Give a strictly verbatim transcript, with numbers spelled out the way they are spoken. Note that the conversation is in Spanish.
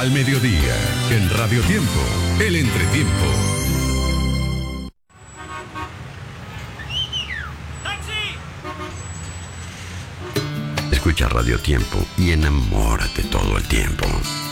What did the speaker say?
Al mediodía, en Radio Tiempo, el entretiempo. Escucha Radio Tiempo y enamórate todo el tiempo.